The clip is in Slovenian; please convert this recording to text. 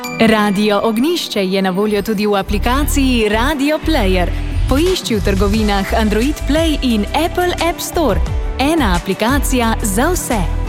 Radio Ognjišče je na voljo tudi v aplikaciji Radio Player. Poišči v trgovinah Android Play in Apple App Store. Ena aplikacija za vse.